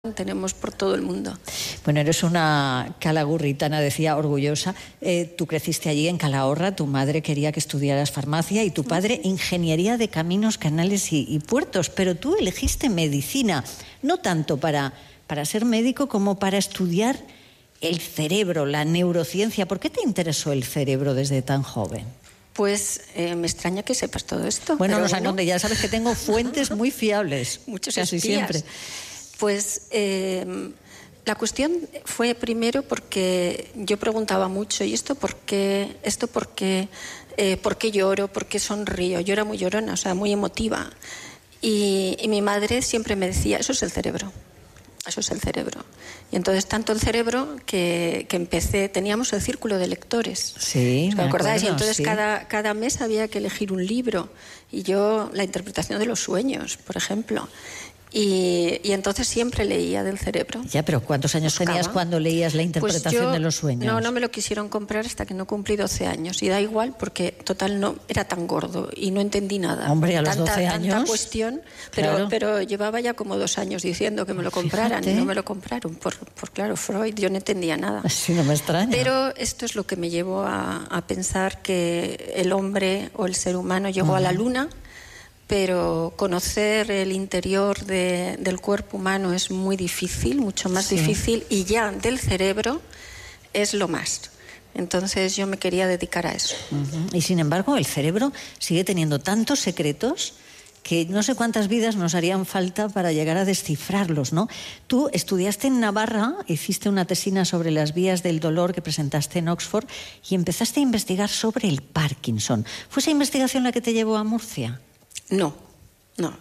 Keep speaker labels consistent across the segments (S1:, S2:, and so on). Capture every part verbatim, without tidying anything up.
S1: tenemos por todo el mundo.
S2: Bueno, eres una calagurritana, decía, orgullosa. Eh, tú creciste allí en Calahorra, tu madre quería que estudiaras farmacia y tu padre ingeniería de caminos, canales y, y puertos, pero tú elegiste medicina, no tanto para, para ser médico como para estudiar el cerebro, la neurociencia. ¿Por qué te interesó el cerebro desde tan joven?
S1: Pues eh, me extraña que sepas todo esto.
S2: Bueno,
S1: pero
S2: no,
S1: bueno.
S2: Donde ya sabes que tengo fuentes muy fiables.
S1: Muchos
S2: casi
S1: espías.
S2: siempre.
S1: Pues eh, la cuestión fue primero porque yo preguntaba mucho, ¿y esto por qué? ¿Esto por qué? Eh, ¿Por qué lloro? ¿Por qué sonrío? Yo era muy llorona, o sea, muy emotiva. Y, y mi madre siempre me decía, eso es el cerebro. Eso es el cerebro. Y entonces tanto el cerebro que, que empecé, teníamos el círculo de lectores.
S2: Sí,
S1: ¿os
S2: me
S1: acordáis?
S2: acuerdo,
S1: Y entonces
S2: sí.
S1: cada, cada mes había que elegir un libro. Y yo, la interpretación de los sueños, por ejemplo. Y, y entonces siempre leía del cerebro.
S2: Ya, pero ¿cuántos años
S1: Buscaba.
S2: tenías cuando leías la interpretación
S1: Pues yo,
S2: de los sueños?
S1: No, no me lo quisieron comprar hasta que no cumplí doce años. Y da igual porque, total, no era tan gordo y no entendí nada.
S2: Hombre, a los
S1: tanta,
S2: doce años.
S1: Tanta cuestión, pero,
S2: Claro.
S1: pero llevaba ya como dos años diciendo que me lo compraran.
S2: Fíjate.
S1: Y no me lo compraron. Por, por claro, Freud, yo no entendía nada.
S2: Sí, no me extraña.
S1: Pero esto es lo que me llevó a, a pensar que el hombre o el ser humano llegó uh-huh. a la luna, pero conocer el interior de, del cuerpo humano es muy difícil, mucho más sí. difícil, y ya del cerebro es lo más. Entonces yo me quería dedicar a eso.
S2: Uh-huh. Y sin embargo el cerebro sigue teniendo tantos secretos que no sé cuántas vidas nos harían falta para llegar a descifrarlos, ¿no? Tú estudiaste en Navarra, hiciste una tesina sobre las vías del dolor que presentaste en Oxford y empezaste a investigar sobre el Parkinson. ¿Fue esa investigación la que te llevó a Murcia?
S1: No, no.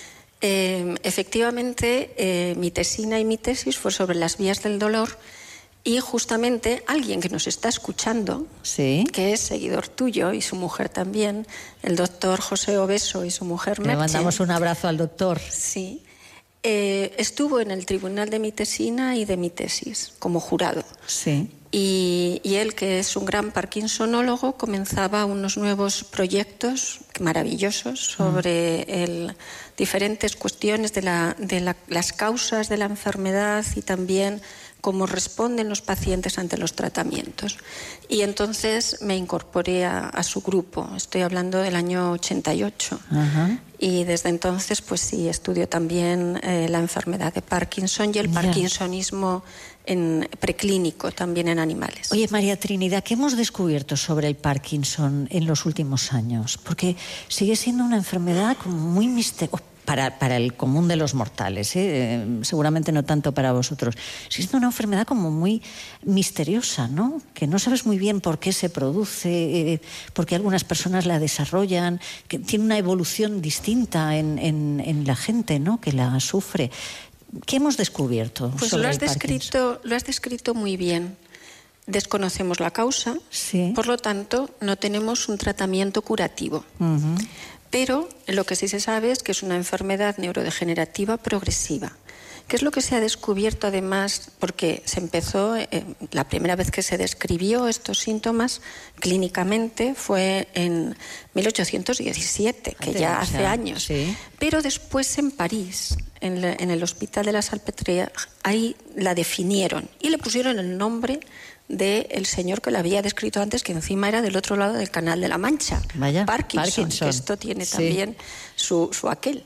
S1: Eh, efectivamente, eh, mi tesina y mi tesis fue sobre las vías del dolor y justamente alguien que nos está escuchando,
S2: ¿sí?
S1: que es seguidor tuyo y su mujer también, el doctor José Obeso y su mujer Merche.
S2: Le mandamos un abrazo al doctor.
S1: Sí. Eh, estuvo en el tribunal de mi tesina y de mi tesis como jurado.
S2: Sí.
S1: Y, y él, que es un gran parkinsonólogo, comenzaba unos nuevos proyectos maravillosos sobre mm. el, diferentes cuestiones de, la, de la, las causas de la enfermedad y también cómo responden los pacientes ante los tratamientos. Y entonces me incorporé a, a su grupo. Estoy hablando del año ochenta y ocho. Uh-huh. Y desde entonces, pues sí, estudio también eh, la enfermedad de Parkinson y el yeah. parkinsonismo en preclínico, también en animales.
S2: Oye, María Trinidad, ¿qué hemos descubierto sobre el Parkinson en los últimos años? Porque sigue siendo una enfermedad como muy misteriosa. Para, para el común de los mortales, ¿eh? Seguramente no tanto para vosotros. Es una enfermedad como muy misteriosa, ¿no? Que no sabes muy bien por qué se produce, eh, por qué algunas personas la desarrollan, que tiene una evolución distinta en, en, en la gente, ¿no? Que la sufre. ¿Qué hemos descubierto
S1: pues
S2: sobre
S1: lo has
S2: el Parkinson?
S1: descrito, lo has descrito muy bien. Desconocemos la causa,
S2: sí.
S1: por lo tanto, no tenemos un tratamiento curativo.
S2: Uh-huh.
S1: Pero lo que sí se sabe es que es una enfermedad neurodegenerativa progresiva. ¿Qué es lo que se ha descubierto además? Porque se empezó, eh, la primera vez que se describió estos síntomas clínicamente fue en mil ochocientos diecisiete, que
S2: Antes,
S1: ya
S2: o sea,
S1: hace años.
S2: Sí.
S1: Pero después en París, en, la, en el Hospital de la Salpêtrière, ahí la definieron y le pusieron el nombre del señor que lo había descrito antes, que encima era del otro lado del Canal de la Mancha.
S2: Vaya,
S1: Parkinson,
S2: Parkinson.
S1: Que esto tiene
S2: sí.
S1: también su, su aquel.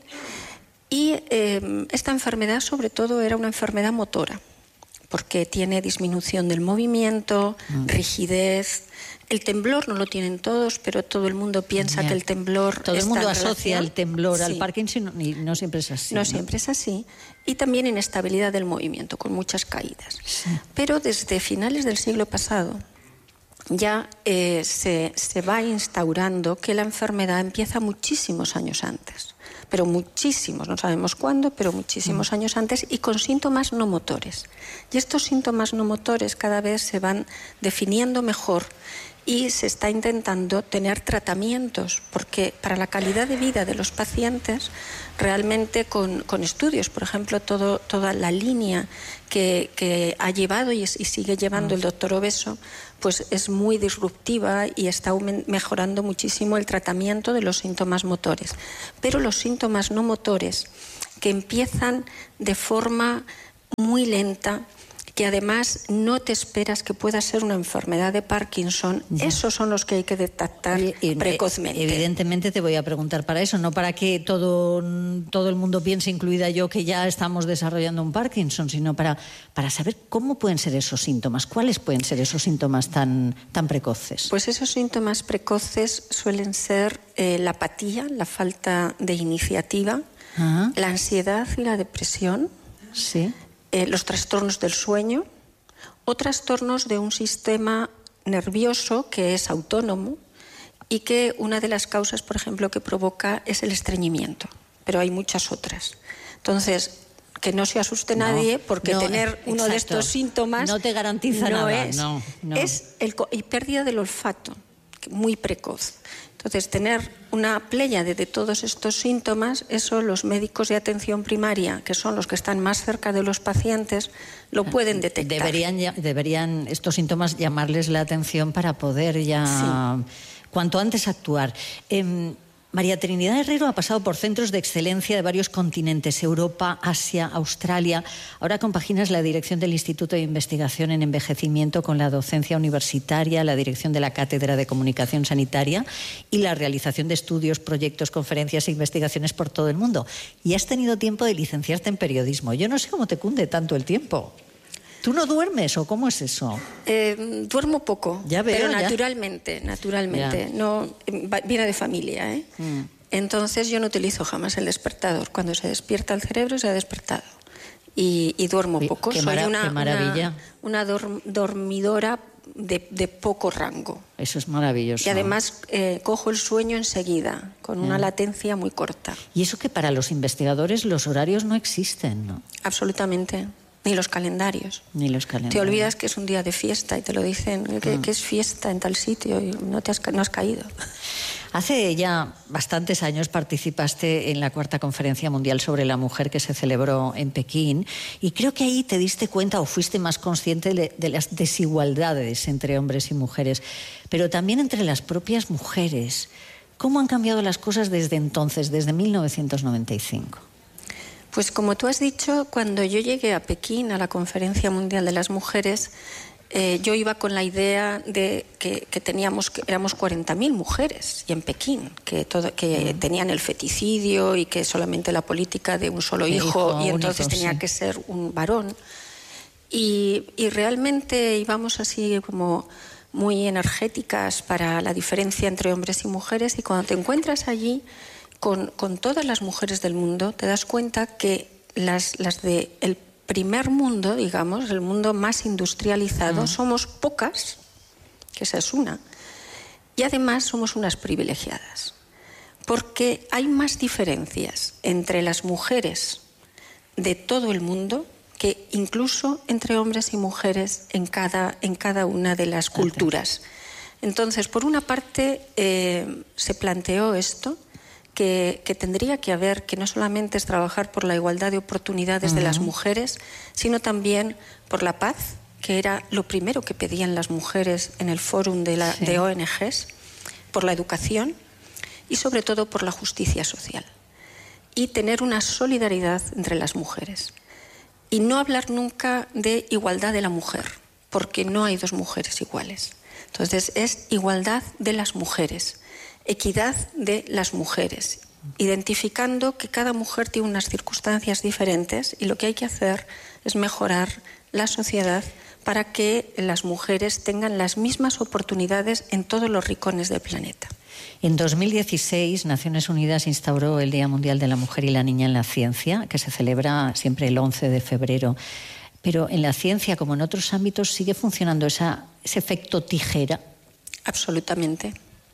S1: Y eh, esta enfermedad, sobre todo, era una enfermedad motora, porque tiene disminución del movimiento, mm. rigidez. El temblor no lo tienen todos, pero todo el mundo piensa yeah. que el temblor
S2: Todo el mundo asocia el temblor
S1: sí.
S2: al Parkinson y no siempre es así.
S1: No,
S2: ¿no?
S1: siempre es así. Y también inestabilidad del movimiento, con muchas caídas.
S2: Sí.
S1: Pero desde finales del siglo pasado ya eh, se, se va instaurando que la enfermedad empieza muchísimos años antes. Pero muchísimos, no sabemos cuándo, pero muchísimos mm. años antes y con síntomas no motores. Y estos síntomas no motores cada vez se van definiendo mejor y se está intentando tener tratamientos, porque para la calidad de vida de los pacientes, realmente con, con estudios, por ejemplo, todo, toda la línea que, que ha llevado y, y sigue llevando el doctor Obeso, pues es muy disruptiva y está mejorando muchísimo el tratamiento de los síntomas motores. Pero los síntomas no motores, que empiezan de forma muy lenta, que además no te esperas que pueda ser una enfermedad de Parkinson. Ya. Esos son los que hay que detectar y, y, precozmente.
S2: Evidentemente te voy a preguntar para eso, no para que todo, todo el mundo piense, incluida yo, que ya estamos desarrollando un Parkinson, sino para, para saber cómo pueden ser esos síntomas, cuáles pueden ser esos síntomas tan, tan precoces.
S1: Pues esos síntomas precoces suelen ser eh, la apatía, la falta de iniciativa, Ajá. la ansiedad y la depresión.
S2: Sí.
S1: Eh, los trastornos del sueño o trastornos de un sistema nervioso que es autónomo y que una de las causas, por ejemplo, que provoca es el estreñimiento, pero hay muchas otras. Entonces, que no se asuste no, nadie porque no, tener uno exacto. de estos síntomas
S2: no te garantiza
S1: no
S2: nada.
S1: Es,
S2: no, no.
S1: es el, y pérdida del olfato, muy precoz. Entonces, tener una pléyade de todos estos síntomas, eso los médicos de atención primaria, que son los que están más cerca de los pacientes, lo pueden detectar.
S2: Deberían, deberían estos síntomas llamarles la atención para poder ya sí. cuanto antes actuar. Eh, María Trinidad Herrero ha pasado por centros de excelencia de varios continentes, Europa, Asia, Australia. Ahora compaginas la dirección del Instituto de Investigación en Envejecimiento con la docencia universitaria, la dirección de la Cátedra de Comunicación Sanitaria y la realización de estudios, proyectos, conferencias e investigaciones por todo el mundo. Y has tenido tiempo de licenciarte en periodismo. Yo no sé cómo te cunde tanto el tiempo. ¿Tú no duermes o cómo es eso?
S1: Eh, duermo poco,
S2: ya veo,
S1: pero
S2: ya.
S1: naturalmente, naturalmente. No, viene de familia, ¿eh? Mm. Entonces yo no utilizo jamás el despertador. Cuando se despierta el cerebro se ha despertado. Y, y duermo poco.
S2: Qué,
S1: Soy
S2: mara,
S1: una,
S2: qué maravilla.
S1: Una, una dorm, dormidora de, de poco rango.
S2: Eso es maravilloso.
S1: Y además eh, cojo el sueño enseguida, con una mm. latencia muy corta.
S2: Y eso que para los investigadores los horarios no existen, ¿no?
S1: Absolutamente. Ni los calendarios.
S2: Ni los calendarios.
S1: Te olvidas que es un día de fiesta y te lo dicen, que, mm. que es fiesta en tal sitio y no, te has, no has caído.
S2: Hace ya bastantes años participaste en la cuarta Conferencia Mundial sobre la Mujer que se celebró en Pekín y creo que ahí te diste cuenta o fuiste más consciente de, de las desigualdades entre hombres y mujeres, pero también entre las propias mujeres. ¿Cómo han cambiado las cosas desde entonces, desde mil novecientos noventa y cinco?
S1: Pues como tú has dicho, cuando yo llegué a Pekín, a la Conferencia Mundial de las Mujeres, eh, yo iba con la idea de que, que teníamos, que éramos cuarenta mil mujeres y en Pekín, que, todo, que mm. tenían el feticidio y que solamente la política de un solo hijo, hijo y entonces único, tenía sí. que ser un varón. Y, y realmente íbamos así como muy energéticas para la diferencia entre hombres y mujeres y cuando te encuentras allí Con, con todas las mujeres del mundo, te das cuenta que las, las del primer mundo, digamos, el mundo más industrializado, mm. somos pocas, que esa es una, y además somos unas privilegiadas, porque hay más diferencias entre las mujeres de todo el mundo que incluso entre hombres y mujeres en cada, en cada una de las culturas. Entonces, por una parte, eh, se planteó esto, Que, que tendría que haber, que no solamente es trabajar por la igualdad de oportunidades uh-huh. de las mujeres, sino también por la paz, que era lo primero que pedían las mujeres en el fórum de, la, sí. de O N Ges, por la educación y sobre todo por la justicia social. Y tener una solidaridad entre las mujeres. Y no hablar nunca de igualdad de la mujer, porque no hay dos mujeres iguales. Entonces es igualdad de las mujeres. Equidad de las mujeres, identificando que cada mujer tiene unas circunstancias diferentes y lo que hay que hacer es mejorar la sociedad para que las mujeres tengan las mismas oportunidades en todos los rincones del planeta.
S2: En dos mil dieciséis, Naciones Unidas instauró el Día Mundial de la Mujer y la Niña en la Ciencia, que se celebra siempre el once de febrero. Pero en la ciencia, como en otros ámbitos, ¿sigue funcionando esa, ese efecto tijera?
S1: Absolutamente.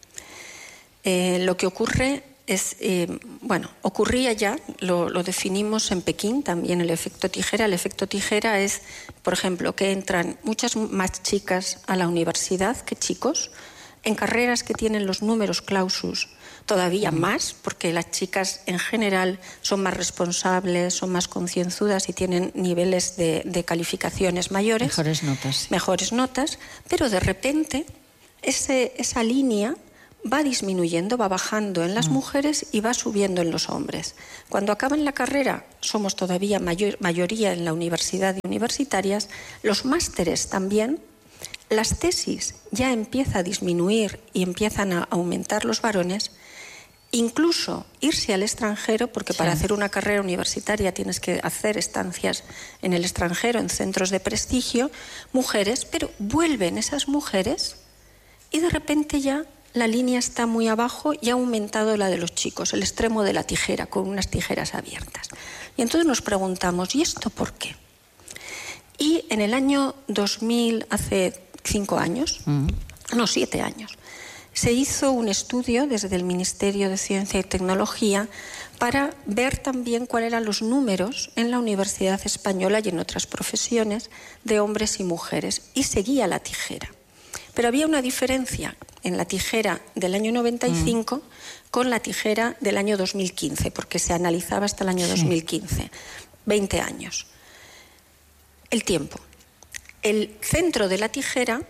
S1: Eh, lo que ocurre es, eh, bueno, ocurría ya, lo, lo definimos en Pekín también el efecto tijera. El efecto tijera es, por ejemplo, que entran muchas más chicas a la universidad que chicos, en carreras que tienen los números clausus todavía mm. más, porque las chicas en general son más responsables, son más concienzudas y tienen niveles de, de calificaciones mayores.
S2: Mejores notas.
S1: Mejores notas, pero de repente ese, esa línea va disminuyendo, va bajando en las mm. mujeres y va subiendo en los hombres. Cuando acaban la carrera, somos todavía mayor, mayoría en la universidad y universitarias, los másteres también, las tesis ya empieza a disminuir y empiezan a aumentar los varones, incluso irse al extranjero, porque sí. para hacer una carrera universitaria tienes que hacer estancias en el extranjero, en centros de prestigio, mujeres, pero vuelven esas mujeres y de repente ya la línea está muy abajo y ha aumentado la de los chicos, el extremo de la tijera, con unas tijeras abiertas. Y entonces nos preguntamos, ¿y esto por qué? Y en el año dos mil, hace cinco años, uh-huh. no, siete años, se hizo un estudio desde el Ministerio de Ciencia y Tecnología para ver también cuáles eran los números en la Universidad Española y en otras profesiones de hombres y mujeres, y seguía la tijera. Pero había una diferencia en la tijera del año noventa y cinco mm. con la tijera del año dos mil quince, porque se analizaba hasta el año sí. dos mil quince, veinte años. El tiempo. El centro de la tijera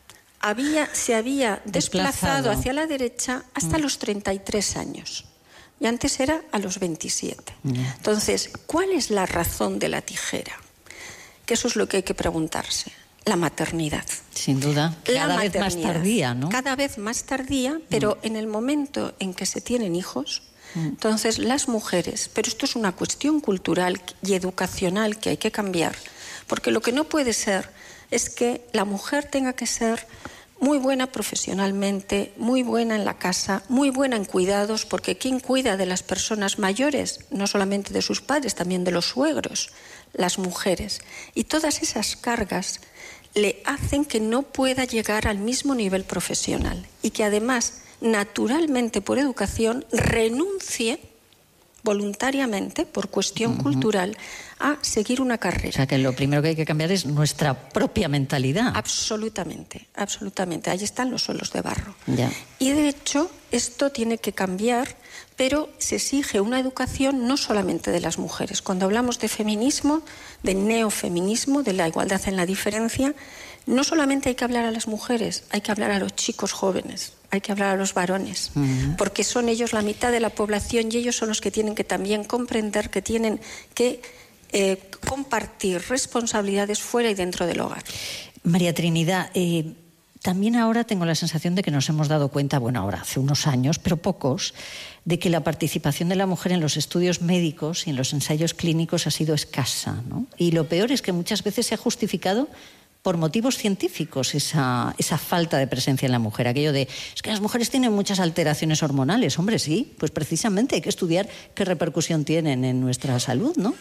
S1: había, se había desplazado, desplazado hacia la derecha hasta mm. los treinta y tres años. Y antes era a los veintisiete. Yeah. Entonces, ¿cuál es la razón de la tijera? Que eso es lo que hay que preguntarse. La maternidad.
S2: Sin duda. Cada
S1: la
S2: vez más tardía, ¿no?
S1: Cada vez más tardía, pero mm. en el momento en que se tienen hijos, mm. entonces las mujeres, pero esto es una cuestión cultural y educacional que hay que cambiar, porque lo que no puede ser es que la mujer tenga que ser muy buena profesionalmente, muy buena en la casa, muy buena en cuidados, porque ¿quién cuida de las personas mayores? No solamente de sus padres, también de los suegros, las mujeres. Y todas esas cargas le hacen que no pueda llegar al mismo nivel profesional y que además, naturalmente por educación, renuncie voluntariamente, por cuestión uh-huh. cultural, a seguir una carrera.
S2: O sea, que lo primero que hay que cambiar es nuestra propia mentalidad.
S1: Absolutamente, absolutamente. Ahí están los suelos de barro.
S2: Ya.
S1: Y de hecho, esto tiene que cambiar, pero se exige una educación no solamente de las mujeres. Cuando hablamos de feminismo, de neofeminismo, de la igualdad en la diferencia, no solamente hay que hablar a las mujeres, hay que hablar a los chicos jóvenes, hay que hablar a los varones, uh-huh. porque son ellos la mitad de la población y ellos son los que tienen que también comprender que tienen que eh, compartir responsabilidades fuera y dentro del hogar.
S2: María Trinidad, eh, también ahora tengo la sensación de que nos hemos dado cuenta, bueno, ahora hace unos años, pero pocos, de que la participación de la mujer en los estudios médicos y en los ensayos clínicos ha sido escasa, ¿no? Y lo peor es que muchas veces se ha justificado por motivos científicos esa, esa falta de presencia en la mujer. Aquello de, es que las mujeres tienen muchas alteraciones hormonales. Hombre, sí, pues precisamente hay que estudiar qué repercusión tienen en nuestra salud, ¿no?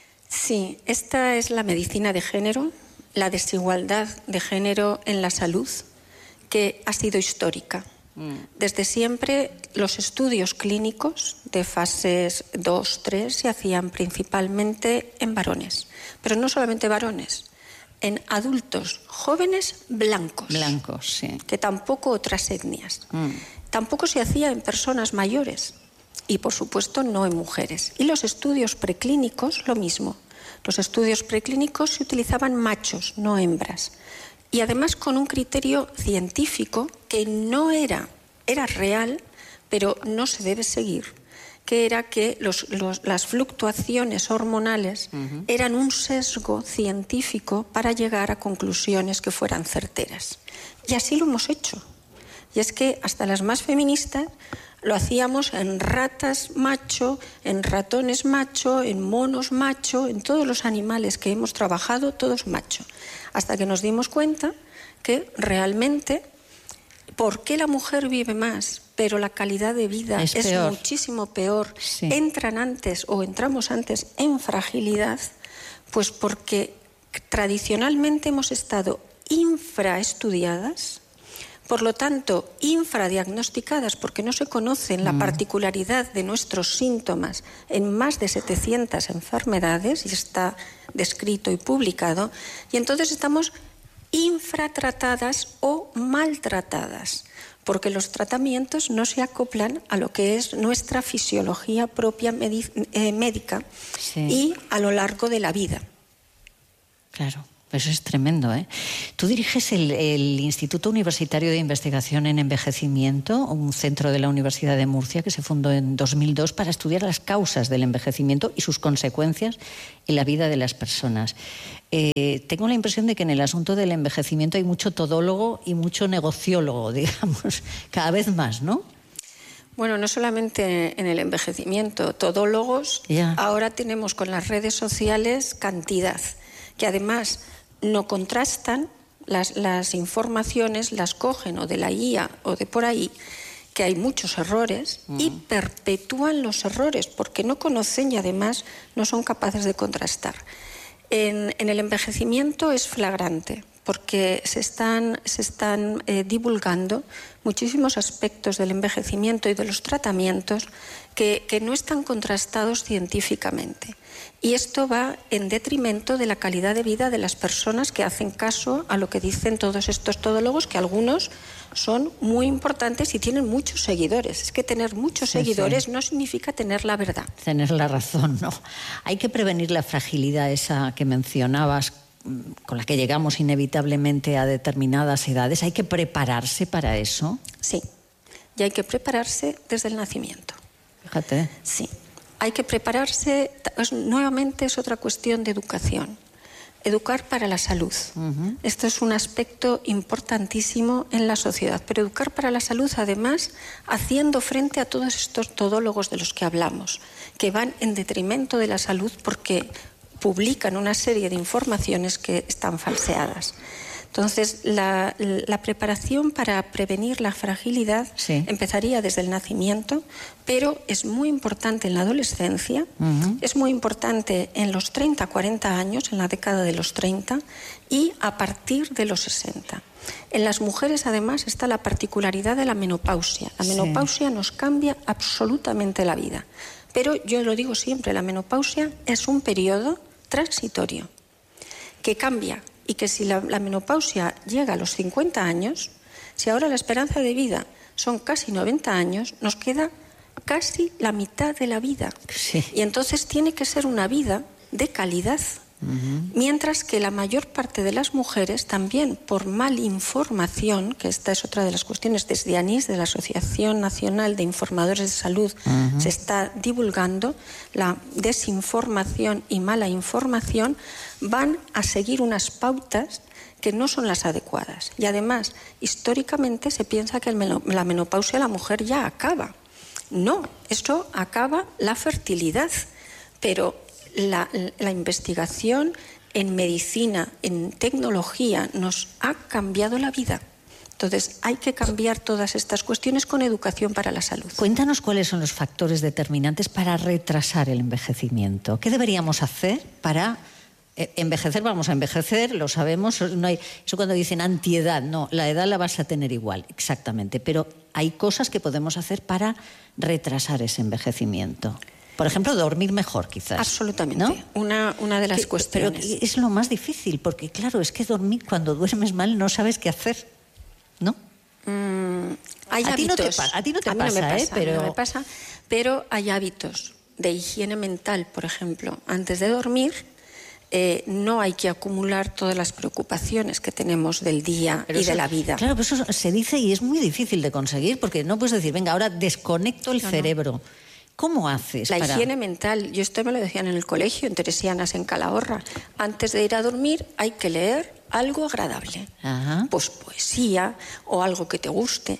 S1: Sí, esta es la medicina de género, la desigualdad de género en la salud, que ha sido histórica. Mm. Desde siempre los estudios clínicos de fases dos, tres se hacían principalmente en varones, pero no solamente varones, en adultos jóvenes blancos.
S2: Blancos, sí.
S1: Que tampoco otras etnias.
S2: Mm.
S1: Tampoco se hacía en personas mayores y, por supuesto, no en mujeres. Y los estudios preclínicos, lo mismo. Los estudios preclínicos se utilizaban machos, no hembras. Y además con un criterio científico que no era, era real, pero no se debe seguir, que era que los, los, las fluctuaciones hormonales uh-huh. eran un sesgo científico para llegar a conclusiones que fueran certeras. Y así lo hemos hecho. Y es que hasta las más feministas lo hacíamos en ratas macho, en ratones macho, en monos macho, en todos los animales que hemos trabajado, todos macho. Hasta que nos dimos cuenta que realmente, ¿por qué la mujer vive más? Pero la calidad de vida es, es muchísimo peor.
S2: Sí.
S1: Entran antes o entramos antes en fragilidad, pues porque tradicionalmente hemos estado infraestudiadas, por lo tanto infradiagnosticadas, porque no se conocen mm. la particularidad de nuestros síntomas en más de setecientas enfermedades, y está descrito y publicado, y entonces estamos infratratadas o maltratadas, porque los tratamientos no se acoplan a lo que es nuestra fisiología propia eh, médica sí. y a lo largo de la vida.
S2: Claro. Pues es tremendo, ¿eh? Tú diriges el, el Instituto Universitario de Investigación en Envejecimiento, un centro de la Universidad de Murcia que se fundó en dos mil dos para estudiar las causas del envejecimiento y sus consecuencias en la vida de las personas. Eh, tengo la impresión de que en el asunto del envejecimiento hay mucho todólogo y mucho negociólogo, digamos, cada vez más, ¿no?
S1: Bueno, no solamente en el envejecimiento, todólogos,
S2: yeah.
S1: Ahora tenemos con las redes sociales cantidad, que además no contrastan las, las informaciones, las cogen o de la I A o de por ahí, que hay muchos errores, mm. y perpetúan los errores porque no conocen y además no son capaces de contrastar. En, en el envejecimiento es flagrante porque se están, se están eh, divulgando muchísimos aspectos del envejecimiento y de los tratamientos que, que no están contrastados científicamente. Y esto va en detrimento de la calidad de vida de las personas que hacen caso a lo que dicen todos estos todólogos, que algunos son muy importantes y tienen muchos seguidores. Es que tener muchos sí, seguidores sí. no significa tener la verdad.
S2: Tener la razón, no. Hay que prevenir la fragilidad esa que mencionabas, con la que llegamos inevitablemente a determinadas edades. ¿Hay que prepararse para eso?
S1: Sí, y hay que prepararse desde el nacimiento.
S2: Fíjate.
S1: Sí, hay que prepararse, pues, nuevamente es otra cuestión de educación. Educar para la salud. Uh-huh. Esto es un aspecto importantísimo en la sociedad, pero educar para la salud, además, haciendo frente a todos estos todólogos de los que hablamos, que van en detrimento de la salud porque publican una serie de informaciones que están falseadas. Entonces, la, la preparación para prevenir la fragilidad sí. empezaría desde el nacimiento, pero es muy importante en la adolescencia, uh-huh. es muy importante en los treinta, cuarenta años, en la década de los treinta, y a partir de los sesenta. En las mujeres, además, está la particularidad de la menopausia. La menopausia sí. nos cambia absolutamente la vida. Pero yo lo digo siempre, la menopausia es un periodo transitorio que cambia. Y que si la, la menopausia llega a los cincuenta años, si ahora la esperanza de vida son casi noventa años, nos queda casi la mitad de la vida.
S2: Sí.
S1: Y entonces tiene que ser una vida de calidad. Uh-huh. Mientras que la mayor parte de las mujeres, también por malinformación, que esta es otra de las cuestiones, desde ANIS, de la Asociación Nacional de Informadores de Salud, uh-huh. se está divulgando la desinformación y mala información, van a seguir unas pautas que no son las adecuadas. Y además, históricamente se piensa que el, la menopausia la mujer ya acaba. No, esto acaba la fertilidad, pero La, la investigación en medicina, en tecnología, nos ha cambiado la vida. Entonces, hay que cambiar todas estas cuestiones con educación para la salud.
S2: Cuéntanos cuáles son los factores determinantes para retrasar el envejecimiento. ¿Qué deberíamos hacer para envejecer? Vamos a envejecer, lo sabemos. No hay, eso cuando dicen antiedad, no, la edad la vas a tener igual, exactamente. Pero hay cosas que podemos hacer para retrasar ese envejecimiento. Por ejemplo, dormir mejor, quizás.
S1: Absolutamente. ¿No? Una, una de las que, cuestiones.
S2: Pero es lo más difícil, porque claro, es que dormir, cuando duermes mal no sabes qué hacer, ¿no?
S1: Mm, hay
S2: a,
S1: hábitos.
S2: Ti no te, a ti no te
S1: a
S2: pasa,
S1: mí no me pasa,
S2: ¿eh? Pero...
S1: no me pasa, pero hay hábitos de higiene mental, por ejemplo. Antes de dormir, eh, no hay que acumular todas las preocupaciones que tenemos del día pero y eso, de la vida.
S2: Claro, pero eso se dice y es muy difícil de conseguir, porque no puedes decir, venga, ahora desconecto el
S1: no,
S2: cerebro.
S1: No.
S2: ¿Cómo haces?
S1: La
S2: para...
S1: higiene mental, yo esto me lo decían en el colegio, en Teresianas, en Calahorra. Antes de ir a dormir hay que leer algo agradable.
S2: Ajá.
S1: Pues poesía o algo que te guste.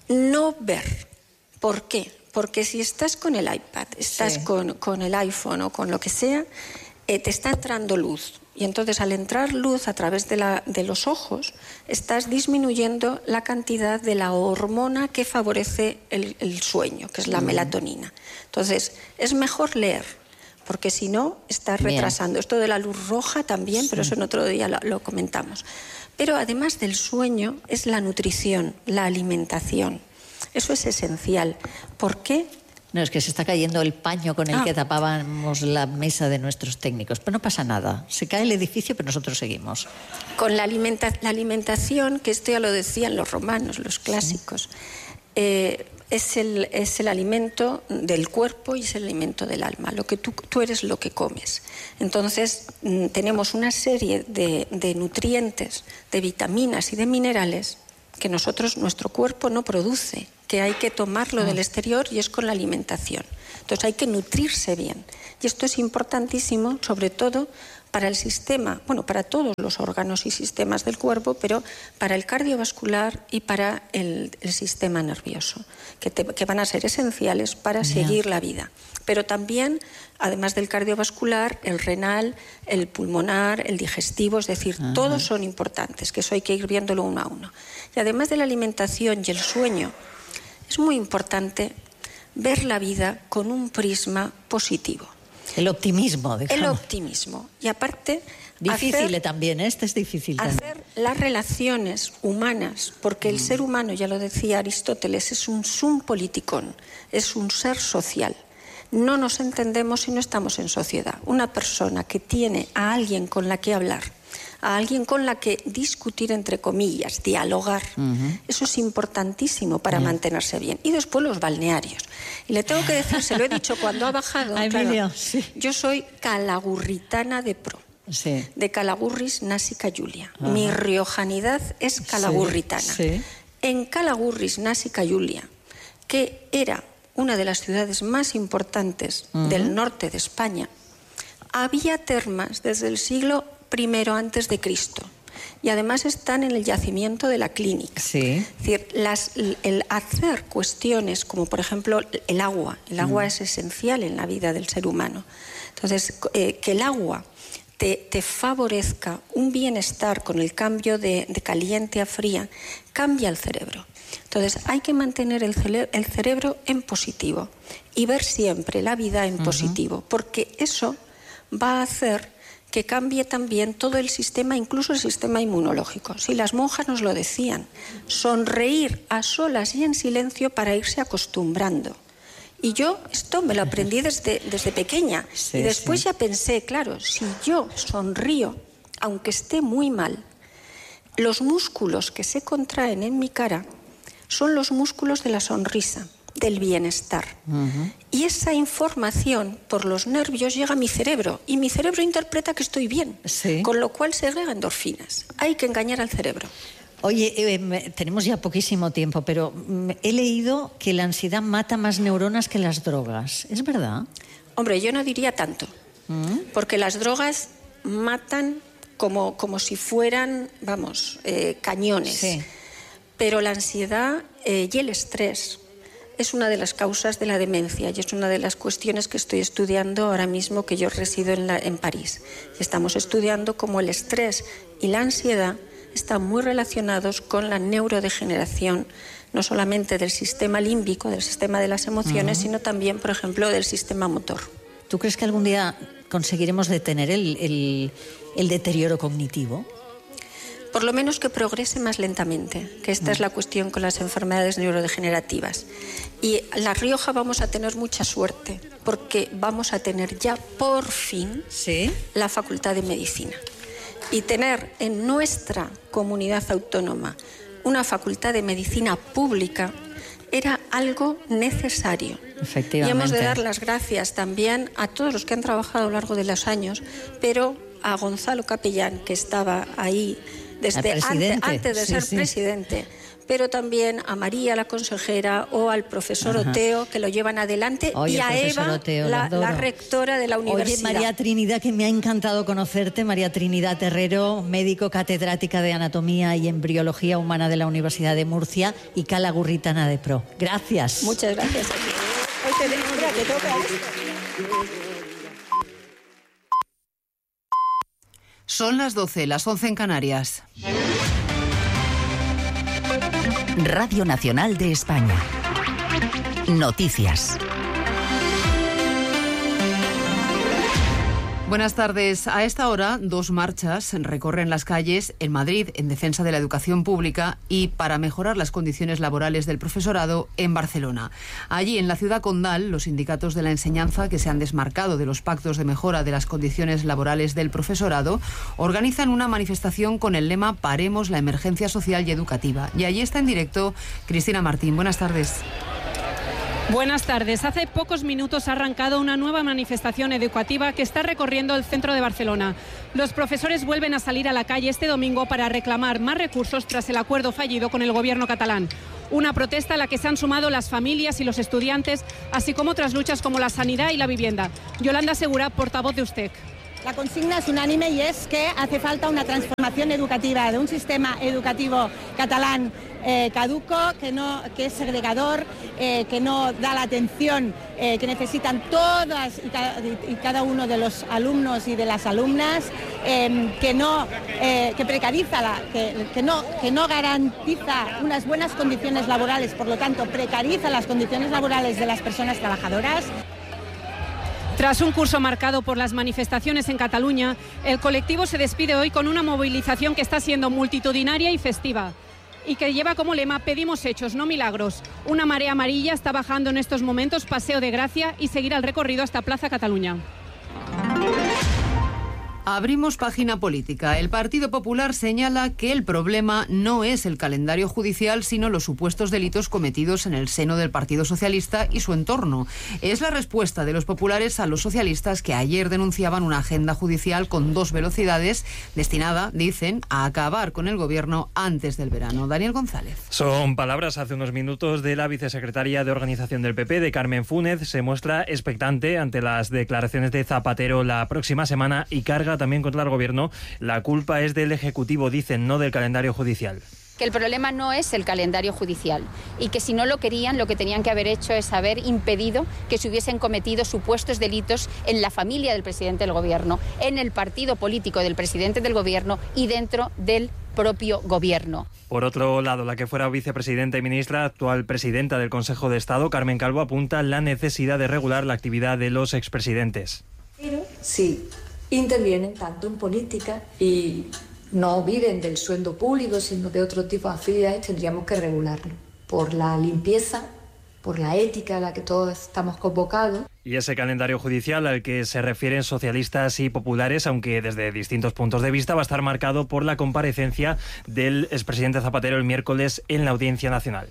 S1: No ver. ¿Por qué? Porque si estás con el iPad, estás sí. con, con el iPhone o con lo que sea, eh, te está entrando luz. Y entonces al entrar luz a través de, la, de los ojos, estás disminuyendo la cantidad de la hormona que favorece el, el sueño, que es la mm. melatonina. Entonces, es mejor leer, porque si no, estás retrasando. Bien. Esto de la luz roja también, sí. pero eso en otro día lo, lo comentamos. Pero además del sueño, es la nutrición, la alimentación. Eso es esencial. ¿Por qué?
S2: No, es que se está cayendo el paño con el
S1: ah.
S2: que tapábamos la mesa de nuestros técnicos. Pero no pasa nada. Se cae el edificio, pero nosotros seguimos.
S1: Con la, alimenta- la alimentación, que esto ya lo decían los romanos, los clásicos, sí. eh, es el, es el alimento del cuerpo y es el alimento del alma. Lo que tú, tú eres lo que comes. Entonces, tenemos una serie de, de nutrientes, de vitaminas y de minerales que nosotros, nuestro cuerpo no produce, que hay que tomarlo del exterior y es con la alimentación. Entonces, hay que nutrirse bien. Y esto es importantísimo, sobre todo para el sistema, bueno, para todos los órganos y sistemas del cuerpo, pero para el cardiovascular y para el, el sistema nervioso, que, te, que van a ser esenciales para yeah. seguir la vida. Pero también, además del cardiovascular, el renal, el pulmonar, el digestivo, es decir, uh-huh. todos son importantes, que eso hay que ir viéndolo uno a uno. Y además de la alimentación y el sueño, es muy importante ver la vida con un prisma positivo.
S2: El optimismo, digamos.
S1: El optimismo. Y aparte...
S2: Difícil
S1: hacer,
S2: también, este es difícil también.
S1: Hacer las relaciones humanas, porque el mm. ser humano, ya lo decía Aristóteles, es un sum politikon, es un ser social. No nos entendemos si no estamos en sociedad. Una persona que tiene a alguien con la que hablar, a alguien con la que discutir, entre comillas, dialogar, uh-huh. eso es importantísimo para uh-huh. mantenerse bien. Y después los balnearios. Y le tengo que decir, se lo he dicho cuando ha bajado,
S2: Ay,
S1: claro,
S2: Emilio, sí.
S1: yo soy calagurritana de pro.
S2: Sí.
S1: De Calagurris Násica Julia. Uh-huh. Mi riojanidad es calagurritana.
S2: Sí, sí.
S1: En Calagurris Násica Julia, que era una de las ciudades más importantes uh-huh. del norte de España, había termas desde el siglo primero antes de Cristo. Y además están en el yacimiento de la clínica.
S2: Sí.
S1: Es decir, las, el hacer cuestiones como, por ejemplo, el agua. El agua uh-huh. es esencial en la vida del ser humano. Entonces, eh, que el agua Te, te favorezca un bienestar con el cambio de, de caliente a fría, cambia el cerebro. Entonces hay que mantener el, cere- el cerebro en positivo y ver siempre la vida en uh-huh. positivo, porque eso va a hacer que cambie también todo el sistema, incluso el sistema inmunológico. Si las monjas nos lo decían, sonreír a solas y en silencio para irse acostumbrando. Y yo esto me lo aprendí desde, desde pequeña. Sí, y después sí. ya pensé, claro, si yo sonrío, aunque esté muy mal, los músculos que se contraen en mi cara son los músculos de la sonrisa, del bienestar. Uh-huh. Y esa información por los nervios llega a mi cerebro y mi cerebro interpreta que estoy bien, sí. con lo cual segrega endorfinas. Hay que engañar al cerebro.
S2: Oye, eh, tenemos ya poquísimo tiempo, pero he leído que la ansiedad mata más neuronas que las drogas. ¿Es verdad?
S1: Hombre, yo no diría tanto, ¿Mm? porque las drogas matan como, como si fueran, vamos, eh, cañones.
S2: Sí.
S1: Pero la ansiedad eh, y el estrés es una de las causas de la demencia y es una de las cuestiones que estoy estudiando ahora mismo, que yo resido en, la, en París. Estamos estudiando cómo el estrés y la ansiedad están muy relacionados con la neurodegeneración, no solamente del sistema límbico, del sistema de las emociones, uh-huh. sino también, por ejemplo, del sistema motor.
S2: ¿Tú crees que algún día conseguiremos detener el, el, el deterioro cognitivo?
S1: Por lo menos que progrese más lentamente, que esta uh-huh. es la cuestión con las enfermedades neurodegenerativas. Y en La Rioja vamos a tener mucha suerte, porque vamos a tener ya por fin
S2: ¿Sí?
S1: la Facultad de Medicina. Y tener en nuestra comunidad autónoma una facultad de medicina pública era algo necesario.
S2: Efectivamente.
S1: Y hemos de dar las gracias también a todos los que han trabajado a lo largo de los años, pero a Gonzalo Capellán, que estaba ahí desde antes, antes de
S2: sí,
S1: ser
S2: sí.
S1: presidente, pero también a María, la consejera, o al profesor Ajá. Oteo, que lo llevan adelante,
S2: Oye,
S1: y a Eva,
S2: Oteo,
S1: la, la rectora de la universidad.
S2: Oye, María Trinidad, que me ha encantado conocerte, María Trinidad Terrero, médico catedrática de Anatomía y Embriología Humana de la Universidad de Murcia y calagurritana de pro. Gracias.
S1: Muchas gracias a ti. Hoy te, mira, te toca esto.
S3: Son las doce, las once en Canarias.
S4: Radio Nacional de España. Noticias.
S3: Buenas tardes. A esta hora, dos marchas recorren las calles en Madrid en defensa de la educación pública y para mejorar las condiciones laborales del profesorado en Barcelona. Allí, en la ciudad condal, los sindicatos de la enseñanza, que se han desmarcado de los pactos de mejora de las condiciones laborales del profesorado, organizan una manifestación con el lema "Paremos la emergencia social y educativa". Y allí está en directo Cristina Martín. Buenas tardes.
S5: Buenas tardes. Hace pocos minutos ha arrancado una nueva manifestación educativa que está recorriendo el centro de Barcelona. Los profesores vuelven a salir a la calle este domingo para reclamar más recursos tras el acuerdo fallido con el gobierno catalán. Una protesta a la que se han sumado las familias y los estudiantes, así como otras luchas como la sanidad y la vivienda. Yolanda Segura, portavoz de U S T E C.
S6: La consigna es unánime y es que hace falta una transformación educativa de un sistema educativo catalán eh, caduco, que, no, que es segregador, eh, que no da la atención eh, que necesitan todas y cada, y cada uno de los alumnos y de las alumnas, eh, que, no, eh, que precariza, la, que, que, no, que no garantiza unas buenas condiciones laborales, por lo tanto precariza las condiciones laborales de las personas trabajadoras.
S5: Tras un curso marcado por las manifestaciones en Cataluña, el colectivo se despide hoy con una movilización que está siendo multitudinaria y festiva y que lleva como lema "Pedimos hechos, no milagros". Una marea amarilla está bajando en estos momentos Paseo de Gracia y seguirá el recorrido hasta Plaza Cataluña.
S3: Abrimos página política. El Partido Popular señala que el problema no es el calendario judicial, sino los supuestos delitos cometidos en el seno del Partido Socialista y su entorno. Es la respuesta de los populares a los socialistas, que ayer denunciaban una agenda judicial con dos velocidades destinada, dicen, a acabar con el gobierno antes del verano. Daniel González.
S7: Son palabras hace unos minutos de la vicesecretaria de Organización del P P, de Carmen Fúnez. Se muestra expectante ante las declaraciones de Zapatero la próxima semana y carga también contra el gobierno. La culpa es del Ejecutivo, dicen, no del calendario judicial.
S8: Que el problema no es el calendario judicial y que si no lo querían, lo que tenían que haber hecho es haber impedido que se hubiesen cometido supuestos delitos en la familia del presidente del gobierno, en el partido político del presidente del gobierno y dentro del propio gobierno.
S7: Por otro lado, la que fuera vicepresidenta y ministra, actual presidenta del Consejo de Estado, Carmen Calvo, apunta la necesidad de regular la actividad de los expresidentes.
S9: Pero sí intervienen tanto en política y no viven del sueldo público, sino de otro tipo de actividades, tendríamos que regularlo por la limpieza, por la ética a la que todos estamos convocados.
S7: Y ese calendario judicial al que se refieren socialistas y populares, aunque desde distintos puntos de vista, va a estar marcado por la comparecencia del expresidente Zapatero el miércoles en la Audiencia Nacional.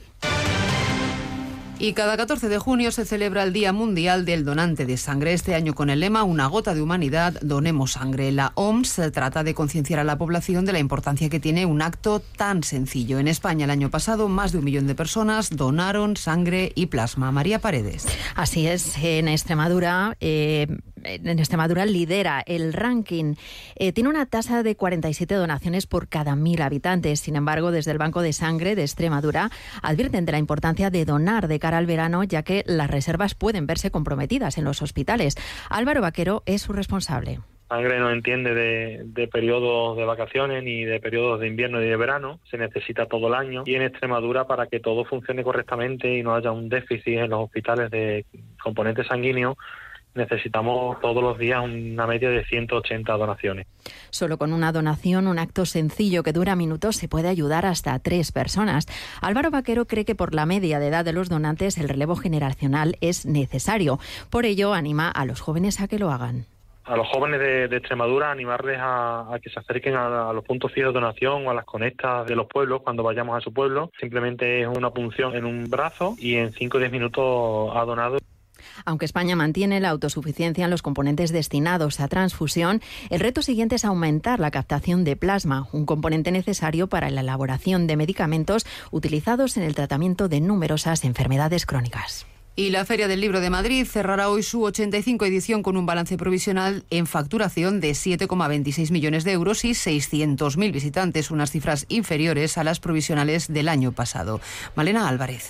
S3: Y cada catorce de junio se celebra el Día Mundial del Donante de Sangre. Este año con el lema "Una gota de humanidad, donemos sangre". La O M S trata de concienciar a la población de la importancia que tiene un acto tan sencillo. En España el año pasado más de un millón de personas donaron sangre y plasma. María Paredes.
S10: Así es, en Extremadura... Eh... En Extremadura lidera el ranking. Eh, tiene una tasa de cuarenta y siete donaciones por cada mil habitantes. Sin embargo, desde el Banco de Sangre de Extremadura advierten de la importancia de donar de cara al verano, ya que las reservas pueden verse comprometidas en los hospitales. Álvaro Vaquero es su responsable.
S11: Sangre no entiende de, de periodos de vacaciones ni de periodos de invierno ni de verano, se necesita todo el año, y en Extremadura, para que todo funcione correctamente y no haya un déficit en los hospitales de componentes sanguíneos, necesitamos todos los días una media de ciento ochenta donaciones.
S10: Solo con una donación, un acto sencillo que dura minutos, se puede ayudar hasta tres personas. Álvaro Vaquero cree que por la media de edad de los donantes el relevo generacional es necesario. Por ello, anima a los jóvenes a que lo hagan.
S11: A los jóvenes de, de Extremadura, animarles a, a que se acerquen a, a los puntos fijos de donación o a las conectas de los pueblos cuando vayamos a su pueblo. Simplemente es una punción en un brazo y en cinco o diez minutos ha donado.
S10: Aunque España mantiene la autosuficiencia en los componentes destinados a transfusión, el reto siguiente es aumentar la captación de plasma, un componente necesario para la elaboración de medicamentos utilizados en el tratamiento de numerosas enfermedades crónicas.
S3: Y la Feria del Libro de Madrid cerrará hoy su ochenta y cinco edición con un balance provisional en facturación de siete coma veintiséis millones de euros y seiscientos mil visitantes, unas cifras inferiores a las provisionales del año pasado. Malena Álvarez.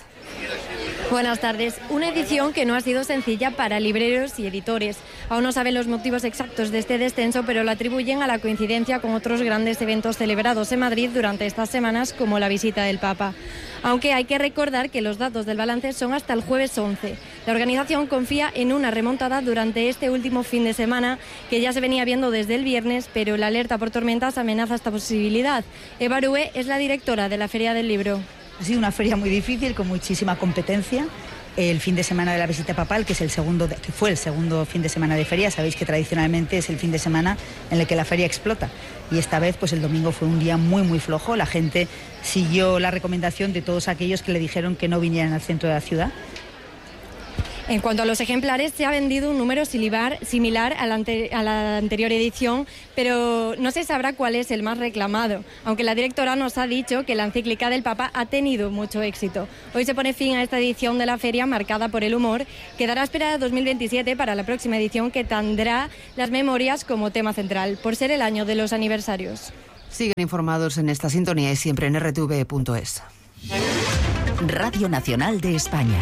S12: Buenas tardes. Una edición que no ha sido sencilla para libreros y editores. Aún no saben los motivos exactos de este descenso, pero lo atribuyen a la coincidencia con otros grandes eventos celebrados en Madrid durante estas semanas, como la visita del Papa. Aunque hay que recordar que los datos del balance son hasta el jueves once. La organización confía en una remontada durante este último fin de semana, que ya se venía viendo desde el viernes, pero la alerta por tormentas amenaza esta posibilidad. Eva Arúe es la directora de la Feria del Libro.
S13: Ha sido una feria muy difícil, con muchísima competencia. El fin de semana de la visita papal, que es el segundo, que fue el segundo fin de semana de feria, sabéis que tradicionalmente es el fin de semana en el que la feria explota. Y esta vez, pues el domingo fue un día muy, muy flojo. La gente siguió la recomendación de todos aquellos que le dijeron que no vinieran al centro de la ciudad.
S12: En cuanto a los ejemplares, se ha vendido un número similar, similar a, la ante, a la anterior edición, pero no se sabrá cuál es el más reclamado, aunque la directora nos ha dicho que la encíclica del Papa ha tenido mucho éxito. Hoy se pone fin a esta edición de la feria marcada por el humor. Quedará esperada dos mil veintisiete para la próxima edición, que tendrá las memorias como tema central, por ser el año de los aniversarios.
S3: Siguen informados en esta sintonía y siempre en r t v punto es.
S4: Radio Nacional de España.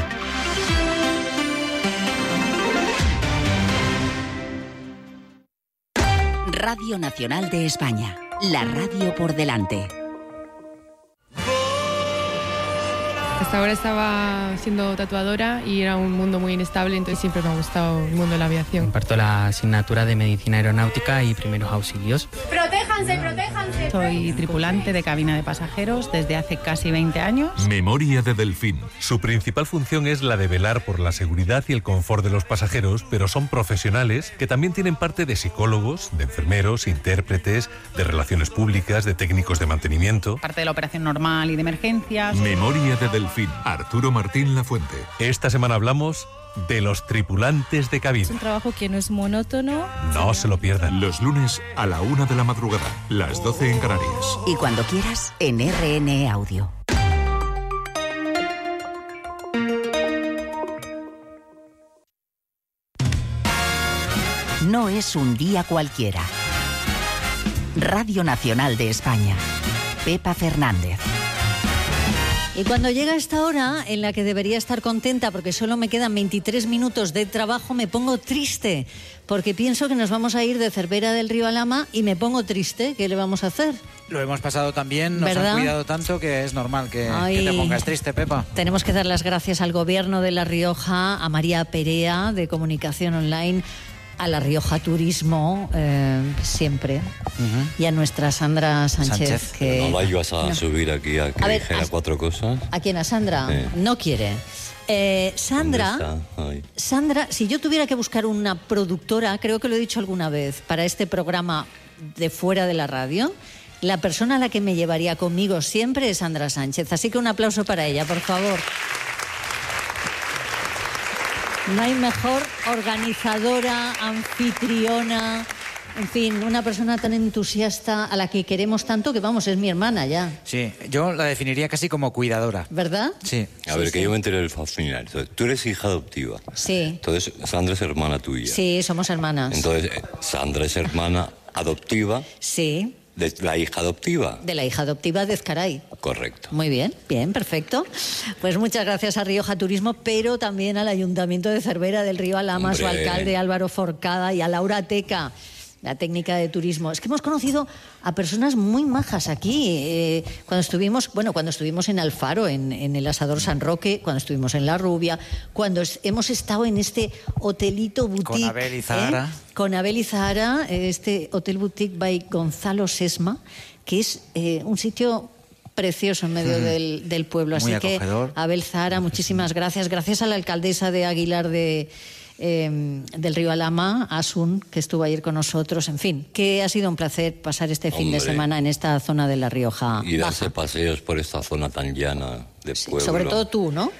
S4: Radio Nacional de España, la radio por delante.
S14: Hasta ahora estaba siendo tatuadora y era un mundo muy inestable, entonces siempre me ha gustado el mundo de la aviación.
S15: Imparto la asignatura de Medicina Aeronáutica y Primeros Auxilios.
S16: ¡Protéjanse, protéjanse!
S17: Soy tripulante de cabina de pasajeros desde hace casi veinte años.
S18: Memoria de Delfín. Su principal función es la de velar por la seguridad y el confort de los pasajeros, pero son profesionales que también tienen parte de psicólogos, de enfermeros, intérpretes, de relaciones públicas, de técnicos de mantenimiento.
S17: Parte de la operación normal y de emergencias.
S18: Memoria de Delfín. Arturo Martín Lafuente. Esta semana hablamos de los tripulantes de cabina.
S19: Es un trabajo que no es monótono.
S18: No se lo pierdan.
S20: Los lunes a la una de la madrugada, las doce en Canarias.
S4: Y cuando quieras, en R N E Audio. No es un día cualquiera. Radio Nacional de España. Pepa Fernández.
S2: Y cuando llega esta hora en la que debería estar contenta porque solo me quedan veintitrés minutos de trabajo, me pongo triste porque pienso que nos vamos a ir de Cervera del Río Alhama y me pongo triste. ¿Qué le vamos a hacer?
S21: Lo hemos pasado tan bien, nos
S2: ¿verdad?
S21: han cuidado tanto que es normal que,
S2: Ay,
S21: que te pongas triste, Pepa.
S2: Tenemos que dar las gracias al Gobierno de La Rioja, a María Perea de Comunicación Online, a La Rioja Turismo, eh, siempre, uh-huh. y a nuestra Sandra Sánchez. Sánchez. Que
S22: ¿No la ibas a no. subir aquí a que a dijera ver, a, cuatro cosas?
S2: ¿A quién? ¿A Sandra?
S22: Sí.
S2: No quiere. Eh, Sandra, Sandra, si yo tuviera que buscar una productora, creo que lo he dicho alguna vez, para este programa de Fuera de la Radio, la persona a la que me llevaría conmigo siempre es Sandra Sánchez. Así que un aplauso para ella, por favor. No hay mejor organizadora, anfitriona, en fin, una persona tan entusiasta a la que queremos tanto que, vamos, es mi hermana ya.
S21: Sí, yo la definiría casi como cuidadora.
S2: ¿Verdad?
S21: Sí.
S22: A ver,
S2: sí,
S22: que
S2: sí.
S22: yo me enteré del final. Tú eres hija adoptiva.
S2: Sí.
S22: Entonces, Sandra es hermana tuya.
S2: Sí, somos hermanas.
S22: Entonces, Sandra es hermana adoptiva.
S2: Sí.
S22: De la hija adoptiva.
S2: De la hija adoptiva de Ezcaray.
S22: Correcto.
S2: Muy bien, bien, perfecto. Pues muchas gracias a Rioja Turismo, pero también al Ayuntamiento de Cervera del Río Alhama, a su alcalde Álvaro Forcada y a Laura Teca, la técnica de turismo. Es que hemos conocido a personas muy majas aquí. Eh, cuando estuvimos, bueno, cuando estuvimos en Alfaro, en, en el Asador San Roque, cuando estuvimos en La Rubia, cuando es, hemos estado en este hotelito boutique.
S21: Con Abel y Zahara.
S2: ¿eh? Con Abel y Zahara, este hotel boutique by Gonzalo Sesma, que es eh, un sitio precioso en medio mm. del, del pueblo. Así
S21: muy acogedor.
S2: Que, Abel Zahara, muchísimas gracias. Gracias a la alcaldesa de Aguilar de... Eh, del Río Alhama, Asun, que estuvo ayer con nosotros. En fin, que ha sido un placer pasar este Hombre. fin de semana en esta zona de La Rioja.
S22: Y darse paseos por esta zona tan llana de
S2: sí,
S22: pueblo.
S2: Sobre todo tú, ¿no?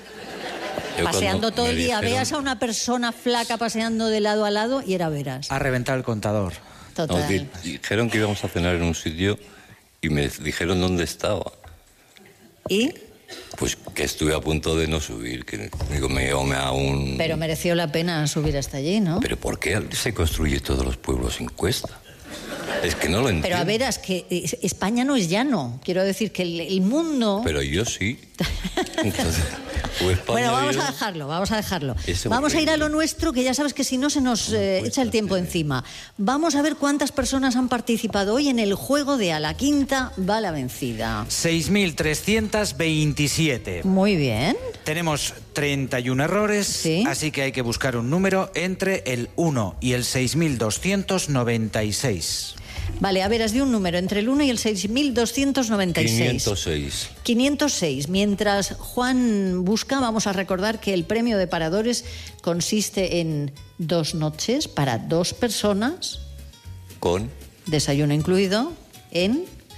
S2: Yo paseando todo el día.
S22: Dijeron...
S2: Veas a una persona flaca paseando de lado a lado y era veras.
S21: Ha reventado el contador.
S2: Total.
S22: Nos di- dijeron que íbamos a cenar en un sitio y me dijeron dónde estaba.
S2: ¿Y?
S22: Pues que estuve a punto de no subir, que digo, me me a un...
S2: Pero mereció la pena subir hasta allí, ¿no?
S22: Pero ¿por qué se construye todos los pueblos sin cuesta? Es que no lo entiendo.
S2: Pero a veras, que España no es llano. Quiero decir que el, el mundo...
S22: Pero yo sí. Entonces, pues
S2: bueno, vamos
S22: yo...
S2: a dejarlo, vamos a dejarlo.
S22: Es
S2: vamos a ir a lo nuestro, que ya sabes que si no se nos eh, echa el tiempo encima. Vamos a ver cuántas personas han participado hoy en el juego de A la Quinta va la vencida.
S21: seis mil trescientos veintisiete.
S2: Muy bien.
S21: Tenemos treinta y uno errores, ¿sí? Así que hay que buscar un número entre el uno y el seis mil doscientos noventa y seis.
S2: Vale, a ver, has de un número entre el uno y el seis mil doscientos noventa y seis.
S22: quinientos seis.
S2: quinientos seis. Mientras Juan busca, vamos a recordar que el premio de Paradores consiste en dos noches para dos personas.
S22: Con.
S2: Desayuno incluido. En.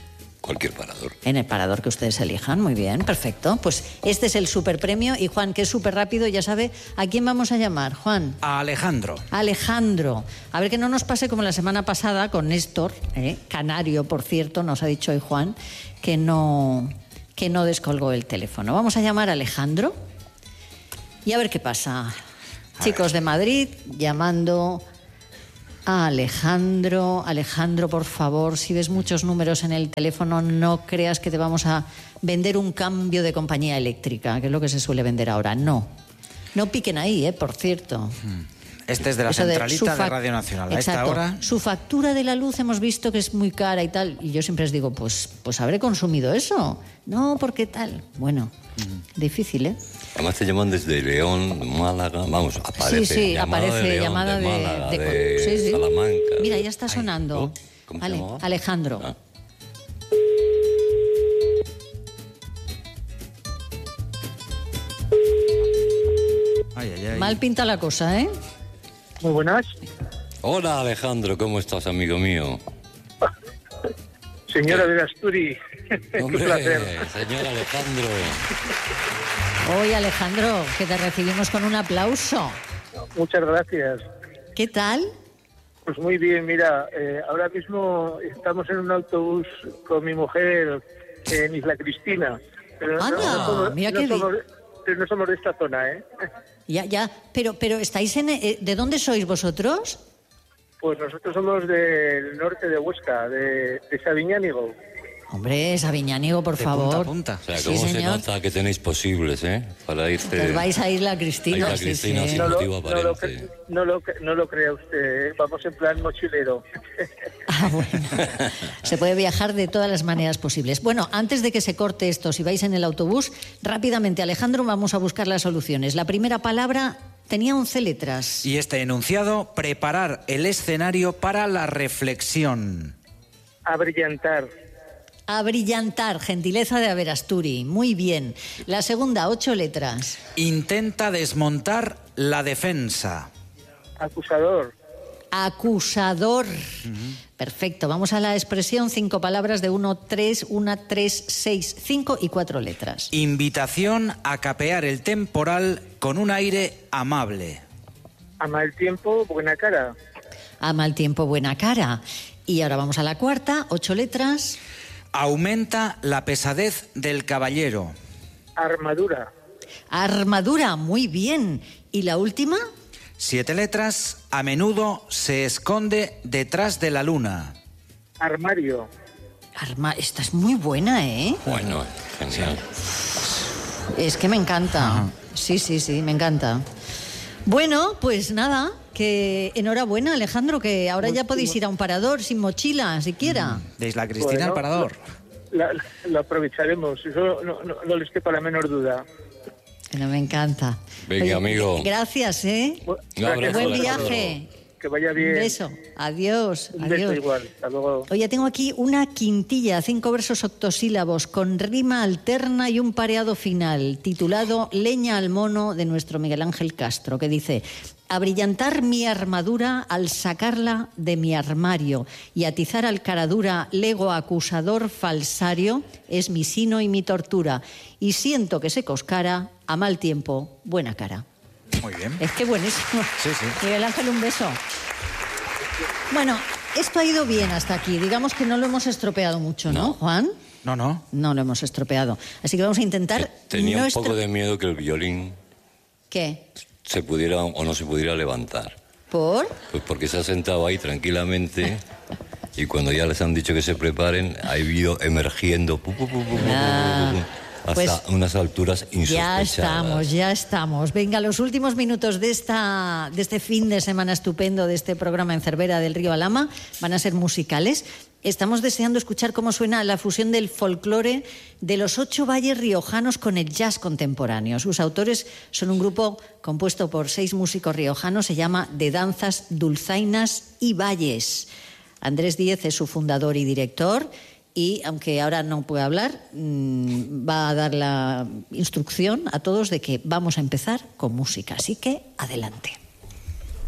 S22: cualquier parador.
S2: En el parador que ustedes elijan, muy bien, perfecto. Pues este es el superpremio y Juan, que es súper rápido, ya sabe a quién vamos a llamar, Juan.
S21: A Alejandro.
S2: Alejandro. A ver que no nos pase como la semana pasada con Néstor, ¿eh? Canario, por cierto, nos ha dicho hoy Juan, que no, que no descolgó el teléfono. Vamos a llamar a Alejandro y a ver qué pasa. A Chicos ver. de Madrid, llamando a Alejandro. Alejandro, por favor, si ves muchos números en el teléfono, no creas que te vamos a vender un cambio de compañía eléctrica, que es lo que se suele vender ahora. No. No piquen ahí, ¿eh? Por cierto.
S21: Este es de la Eso centralita de, de Radio Nacional. A esta hora...
S2: Su factura de la luz hemos visto que es muy cara y tal. Y yo siempre les digo, pues, pues habré consumido eso. No, porque tal. Bueno, mm. difícil, ¿eh?
S22: Además te llaman desde León, Málaga, vamos, aparece.
S2: Sí, sí,
S22: llamada
S2: aparece
S22: de León,
S2: llamada de,
S22: de, Málaga,
S2: de,
S22: de
S2: sí, sí.
S22: Salamanca.
S2: Mira, ya está sonando.
S22: ¿Cómo
S2: Ale,
S22: se llamaba?
S2: Alejandro.
S22: Ah.
S21: Ay, ay, ay.
S2: Mal pinta la cosa, ¿eh?
S1: Muy buenas.
S22: Hola Alejandro, ¿cómo estás, amigo mío?
S1: Señora de Asturi.
S22: Hombre,
S1: un placer.
S22: señor Alejandro.
S2: Hoy, Alejandro, que te recibimos con un aplauso.
S1: Muchas gracias.
S2: ¿Qué tal?
S1: Pues muy bien, mira, eh, ahora mismo estamos en un autobús con mi mujer en Isla Cristina. Pero
S2: Anda,
S1: no, no somos,
S2: mira
S1: no
S2: qué
S1: somos, pero no somos de esta zona, ¿eh?
S2: Ya, ya, pero, pero estáis en... Eh, ¿de dónde sois vosotros?
S1: Pues nosotros somos del norte de Huesca, de, de Sabiñánigo.
S2: Hombre, Sabiñánigo, por
S21: de
S2: favor.
S21: Punta a punta.
S22: O sea,
S2: Sí,
S22: ¿cómo se
S2: señor.
S22: nota que tenéis posibles, eh? Para irte...
S2: Os vais a Isla Cristina.
S22: A Isla Cristina,
S2: sí, sí.
S22: sin
S1: No lo,
S22: motivo
S1: no, lo,
S22: aparente.
S1: no, lo, no lo crea usted, ¿eh? Vamos en plan mochilero.
S2: Ah, bueno. Se puede viajar de todas las maneras posibles. Bueno, antes de que se corte esto, si vais en el autobús, rápidamente, Alejandro, vamos a buscar las soluciones. La primera palabra tenía once letras.
S21: Y este enunciado, preparar el escenario para la reflexión.
S1: Abrillantar.
S2: Abrillantar, gentileza de Averasturi. Muy bien. La segunda, ocho letras.
S21: Intenta desmontar la defensa.
S1: Acusador.
S2: Acusador. Uh-huh. Perfecto. Vamos a la expresión, cinco palabras de uno, tres, una, tres, seis, cinco y cuatro letras.
S21: Invitación a capear el temporal con un aire amable.
S1: A mal tiempo, buena cara.
S2: A mal tiempo, buena cara. Y ahora vamos a la cuarta, ocho letras.
S21: Aumenta la pesadez del caballero.
S1: Armadura.
S2: Armadura, muy bien. ¿Y la última?
S21: Siete letras. A menudo se esconde detrás de la luna.
S1: Armario.
S2: Arma... Esta es muy buena, ¿eh?
S22: Bueno, genial.
S2: Es que me encanta.
S21: Ajá.
S2: Sí, sí, sí, me encanta. Bueno, pues nada, que enhorabuena, Alejandro, que ahora ya podéis ir a un parador sin mochila, siquiera.
S21: De Isla Cristina al
S1: Bueno,
S21: parador.
S1: Lo, lo- lo aprovecharemos, eso no, no, no les quepa la menor duda.
S2: Bueno, me encanta.
S22: Venga, amigo.
S2: Gracias, ¿eh?
S1: Bu-
S22: Un abrazo,
S2: Buen
S22: Alejandro.
S2: viaje.
S1: Que vaya bien.
S2: Un beso. Adiós.
S1: Un beso
S2: Adiós.
S1: igual. Hasta luego.
S2: Oye, tengo aquí una quintilla, cinco versos octosílabos, con rima alterna y un pareado final, titulado Leña al mono, de nuestro Miguel Ángel Castro, que dice: abrillantar mi armadura al sacarla de mi armario y atizar al caradura lego acusador falsario es mi sino y mi tortura, y siento que se coscara a mal tiempo buena cara.
S21: Muy bien.
S2: Es que buenísimo.
S21: Sí, sí.
S2: Miguel Ángel, un beso. Bueno, esto ha ido bien hasta aquí. Digamos que no lo hemos estropeado mucho, ¿no,
S22: No.
S2: Juan?
S21: No, no.
S2: No lo hemos estropeado. Así que vamos a intentar...
S22: Tenía
S2: no
S22: un
S2: estro-
S22: poco de miedo que el violín
S2: ¿Qué?
S22: se pudiera o no se pudiera levantar.
S2: ¿Por?
S22: Pues porque se ha sentado ahí tranquilamente y cuando ya les han dicho que se preparen, ha ido emergiendo pu, pu, pu, pu, pu, pu, pu,
S2: Ah,
S22: pu, hasta
S2: pues
S22: unas alturas insospechadas.
S2: Ya estamos, ya estamos. Venga, los últimos minutos de, esta, de este fin de semana estupendo, de este programa en Cervera del Río Alhama, van a ser musicales. Estamos deseando escuchar cómo suena la fusión del folclore de los ocho valles riojanos con el jazz contemporáneo. Sus autores son un grupo compuesto por seis músicos riojanos, se llama De Danzas, Dulzainas y Valles. Andrés Díez es su fundador y director. Y, aunque ahora no puede hablar, mmm, va a dar la instrucción a todos de que vamos a empezar con música. Así que, adelante.